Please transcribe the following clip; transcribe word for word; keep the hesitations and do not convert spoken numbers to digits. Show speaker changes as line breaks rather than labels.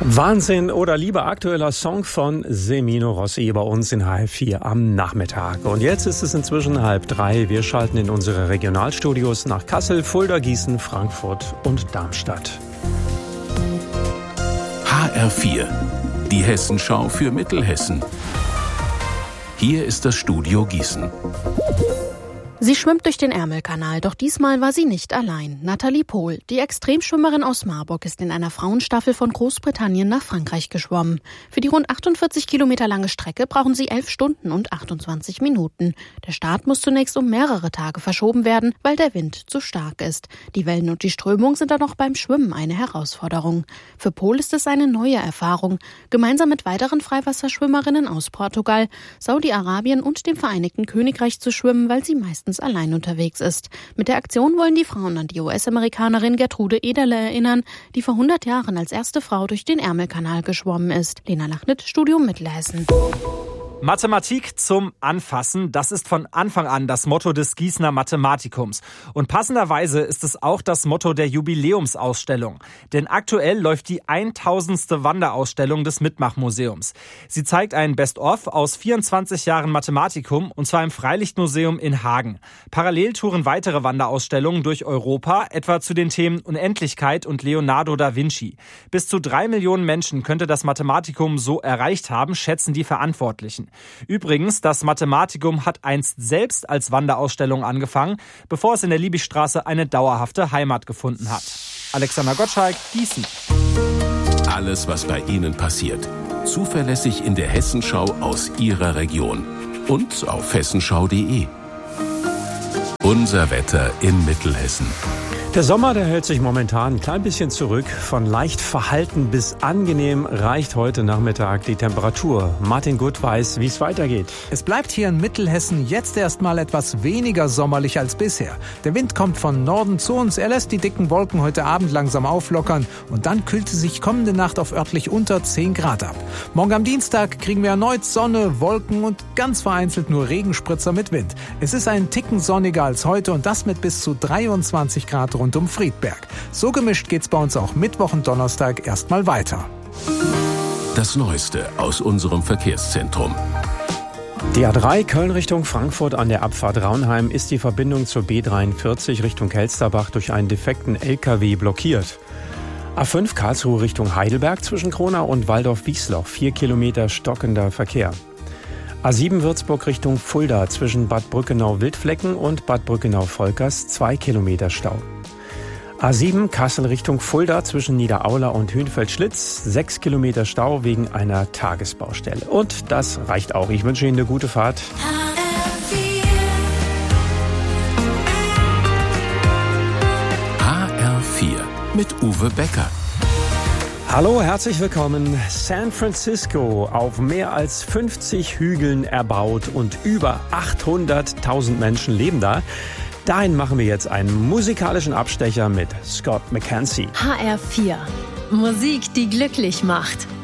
Wahnsinn oder lieber aktueller Song von Semino Rossi bei uns in H F vier am Nachmittag. Und jetzt ist es inzwischen halb drei. Wir schalten in unsere Regionalstudios nach Kassel, Fulda, Gießen, Frankfurt und Darmstadt.
H R vier, die Hessenschau für Mittelhessen. Hier ist das Studio Gießen.
Sie schwimmt durch den Ärmelkanal, doch diesmal war sie nicht allein. Nathalie Pohl, die Extremschwimmerin aus Marburg, ist in einer Frauenstaffel von Großbritannien nach Frankreich geschwommen. Für die rund achtundvierzig Kilometer lange Strecke brauchen sie elf Stunden und achtundzwanzig Minuten. Der Start muss zunächst um mehrere Tage verschoben werden, weil der Wind zu stark ist. Die Wellen und die Strömung sind dann auch beim Schwimmen eine Herausforderung. Für Pohl ist es eine neue Erfahrung. Gemeinsam mit weiteren Freiwasserschwimmerinnen aus Portugal, Saudi-Arabien und dem Vereinigten Königreich zu schwimmen, weil sie meistens allein unterwegs ist. Mit der Aktion wollen die Frauen an die U S-Amerikanerin Gertrude Ederle erinnern, die vor hundert Jahren als erste Frau durch den Ärmelkanal geschwommen ist. Lena Lachnit, Studio Mittelhessen.
Mathematik zum Anfassen, das ist von Anfang an das Motto des Gießener Mathematikums. Und passenderweise ist es auch das Motto der Jubiläumsausstellung. Denn aktuell läuft die tausendste Wanderausstellung des Mitmachmuseums. Sie zeigt ein Best-of aus vierundzwanzig Jahren Mathematikum, und zwar im Freilichtmuseum in Hagen. Parallel touren weitere Wanderausstellungen durch Europa, etwa zu den Themen Unendlichkeit und Leonardo da Vinci. Bis zu drei Millionen Menschen könnte das Mathematikum so erreicht haben, schätzen die Verantwortlichen. Übrigens, das Mathematikum hat einst selbst als Wanderausstellung angefangen, bevor es in der Liebigstraße eine dauerhafte Heimat gefunden hat. Alexander Gottschalk, Gießen.
Alles, was bei Ihnen passiert, zuverlässig in der Hessenschau aus Ihrer Region und auf hessenschau punkt de. Unser Wetter in Mittelhessen.
Der Sommer, der hält sich momentan ein klein bisschen zurück. Von leicht verhalten bis angenehm reicht heute Nachmittag die Temperatur. Martin Gutt weiß, wie es weitergeht.
Es bleibt hier in Mittelhessen jetzt erstmal etwas weniger sommerlich als bisher. Der Wind kommt von Norden zu uns. Er lässt die dicken Wolken heute Abend langsam auflockern. Und dann kühlt es sich kommende Nacht auf örtlich unter zehn Grad ab. Morgen am Dienstag kriegen wir erneut Sonne, Wolken und ganz vereinzelt nur Regenspritzer mit Wind. Es ist ein Ticken sonniger als heute und das mit bis zu dreiundzwanzig Grad rund um Friedberg. So gemischt geht's bei uns auch Mittwoch und Donnerstag erstmal weiter.
Das Neueste aus unserem Verkehrszentrum.
Die A drei Köln Richtung Frankfurt an der Abfahrt Raunheim ist die Verbindung zur B dreiundvierzig Richtung Kelsterbach durch einen defekten L K W blockiert. A fünf Karlsruhe Richtung Heidelberg zwischen Kronau und Waldorf-Wiesloch, vier Kilometer stockender Verkehr. A sieben Würzburg Richtung Fulda zwischen Bad Brückenau-Wildflecken und Bad Brückenau-Volkers, zwei Kilometer Stau. A sieben Kassel Richtung Fulda zwischen Niederaula und Hünfeld-Schlitz, sechs Kilometer Stau wegen einer Tagesbaustelle. Und das reicht auch. Ich wünsche Ihnen eine gute Fahrt.
H R vier mit Uwe Becker.
Hallo, herzlich willkommen. San Francisco, auf mehr als fünfzig Hügeln erbaut und über achthunderttausend Menschen leben da. Dahin machen wir jetzt einen musikalischen Abstecher mit Scott McKenzie.
H R vier. Musik, die glücklich macht.